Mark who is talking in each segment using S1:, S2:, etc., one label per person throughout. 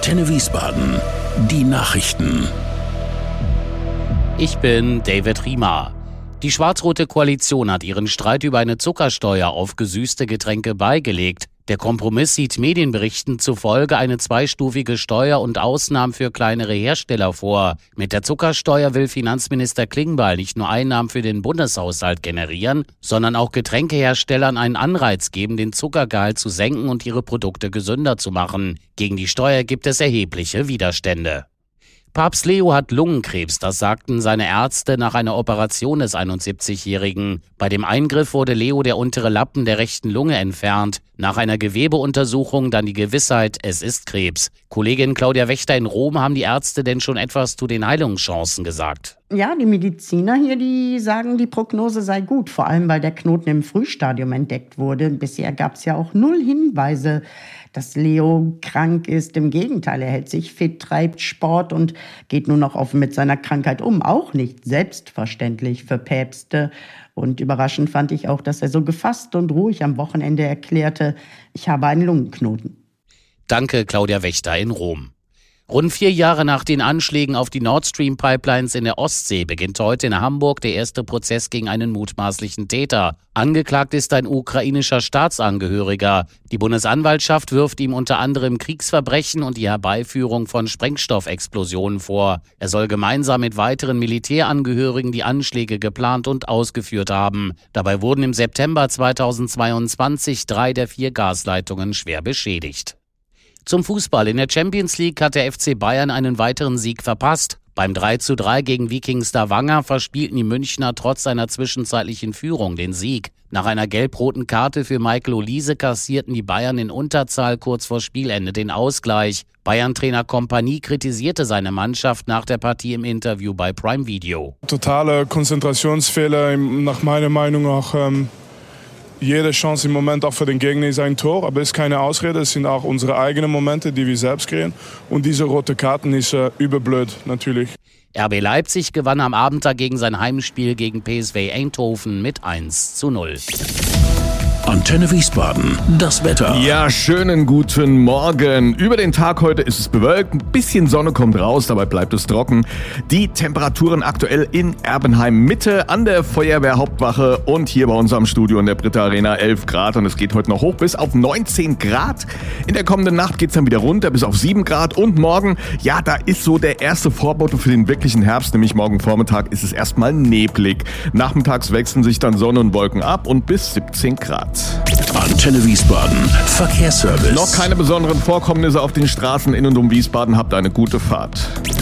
S1: Antenne Wiesbaden. Die Nachrichten.
S2: Ich bin David Riemer. Die schwarz-rote Koalition hat ihren Streit über eine Zuckersteuer auf gesüßte Getränke beigelegt. Der Kompromiss sieht Medienberichten zufolge eine zweistufige Steuer und Ausnahmen für kleinere Hersteller vor. Mit der Zuckersteuer will Finanzminister Klingbeil nicht nur Einnahmen für den Bundeshaushalt generieren, sondern auch Getränkeherstellern einen Anreiz geben, den Zuckergehalt zu senken und ihre Produkte gesünder zu machen. Gegen die Steuer gibt es erhebliche Widerstände. Papst Leo hat Lungenkrebs, das sagten seine Ärzte nach einer Operation des 71-Jährigen. Bei dem Eingriff wurde Leo der untere Lappen der rechten Lunge entfernt. Nach einer Gewebeuntersuchung dann die Gewissheit, es ist Krebs. Kollegin Claudia Wächter in Rom, haben die Ärzte denn schon etwas zu den Heilungschancen gesagt?
S3: Ja, die Mediziner hier, die sagen, die Prognose sei gut, vor allem weil der Knoten im Frühstadium entdeckt wurde. Bisher gab es ja auch 0 Hinweise, dass Leo krank ist. Im Gegenteil, er hält sich fit, treibt Sport und geht nur noch offen mit seiner Krankheit um. Auch nicht selbstverständlich für Päpste. Und überraschend fand ich auch, dass er so gefasst und ruhig am Wochenende erklärte, ich habe einen Lungenknoten.
S2: Danke, Claudia Wächter in Rom. Rund 4 Jahre nach den Anschlägen auf die Nord Stream Pipelines in der Ostsee beginnt heute in Hamburg der erste Prozess gegen einen mutmaßlichen Täter. Angeklagt ist ein ukrainischer Staatsangehöriger. Die Bundesanwaltschaft wirft ihm unter anderem Kriegsverbrechen und die Herbeiführung von Sprengstoffexplosionen vor. Er soll gemeinsam mit weiteren Militärangehörigen die Anschläge geplant und ausgeführt haben. Dabei wurden im September 2022 3 der 4 Gasleitungen schwer beschädigt. Zum Fußball. In der Champions League hat der FC Bayern einen weiteren Sieg verpasst. Beim 3:3 gegen Viking Stavanger verspielten die Münchner trotz seiner zwischenzeitlichen Führung den Sieg. Nach einer gelb-roten Karte für Michael Olise kassierten die Bayern in Unterzahl kurz vor Spielende den Ausgleich. Bayern-Trainer Kompanie kritisierte seine Mannschaft nach der Partie im Interview bei Prime Video.
S4: Totale Konzentrationsfehler, nach meiner Meinung auch. Jede Chance im Moment auch für den Gegner ist ein Tor, aber es ist keine Ausrede. Es sind auch unsere eigenen Momente, die wir selbst kreieren. Und diese rote Karten ist überblöd, natürlich.
S2: RB Leipzig gewann am Abend dagegen sein Heimspiel gegen PSV Eindhoven mit 1:0.
S1: Antenne Wiesbaden. Das Wetter.
S5: Ja, schönen guten Morgen. Über den Tag heute ist es bewölkt, ein bisschen Sonne kommt raus, dabei bleibt es trocken. Die Temperaturen aktuell in Erbenheim Mitte an der Feuerwehrhauptwache und hier bei uns am Studio in der Britta Arena 11 Grad und es geht heute noch hoch bis auf 19 Grad. In der kommenden Nacht geht es dann wieder runter bis auf 7 Grad und morgen, ja, da ist so der erste Vorbote für den wirklichen Herbst, nämlich morgen Vormittag ist es erstmal neblig. Nachmittags wechseln sich dann Sonne und Wolken ab und bis 17 Grad.
S1: Antenne Wiesbaden. Verkehrsservice.
S5: Noch keine besonderen Vorkommnisse auf den Straßen in und um Wiesbaden. Habt eine gute Fahrt.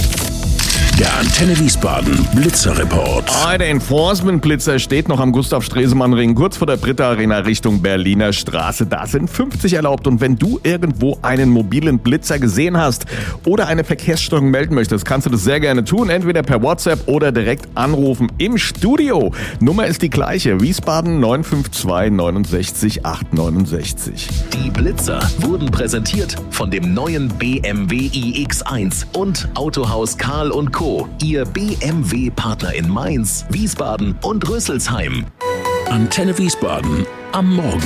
S1: Der Antenne Wiesbaden Blitzerreport.
S5: Der Enforcement-Blitzer steht noch am Gustav-Stresemann-Ring, kurz vor der Britta Arena Richtung Berliner Straße. Da sind 50 erlaubt und wenn du irgendwo einen mobilen Blitzer gesehen hast oder eine Verkehrsstörung melden möchtest, kannst du das sehr gerne tun, entweder per WhatsApp oder direkt anrufen im Studio. Nummer ist die gleiche, Wiesbaden 952 69 869.
S6: Die Blitzer wurden präsentiert von dem neuen BMW iX1 und Autohaus Karl & Co., Ihr BMW-Partner in Mainz, Wiesbaden und Rüsselsheim.
S1: Antenne Wiesbaden am Morgen.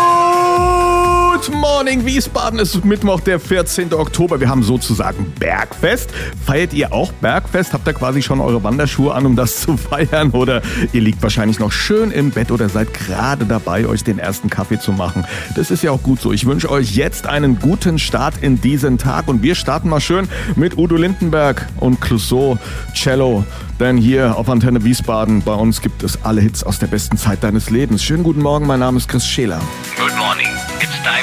S5: Good morning Wiesbaden, es ist Mittwoch, der 14. Oktober. Wir haben sozusagen Bergfest. Feiert ihr auch Bergfest? Habt ihr quasi schon eure Wanderschuhe an, um das zu feiern? Oder ihr liegt wahrscheinlich noch schön im Bett oder seid gerade dabei, euch den ersten Kaffee zu machen. Das ist ja auch gut so. Ich wünsche euch jetzt einen guten Start in diesen Tag. Und wir starten mal schön mit Udo Lindenberg und Clouseau Cello. Denn hier auf Antenne Wiesbaden, bei uns gibt es alle Hits aus der besten Zeit deines Lebens. Schönen guten Morgen, mein Name ist Chris Scheler.
S6: Good morning. It's time